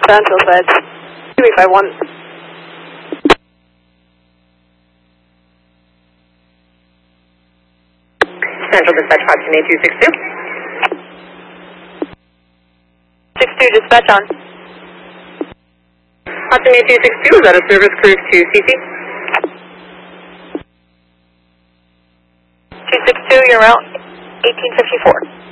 Central side. 351. Central dispatch, Hudson A262. 62 dispatch on. Hudson A262, is that a service cruise to CC? 262, you're out 1854.